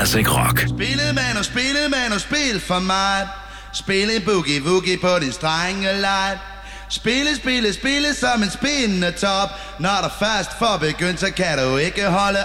Classic Rock. Spille mand og spil for mig. Spille boogie woogie på din strengelej. Spille som en spindende top. Når der først får begyndt, så kan du ikke holde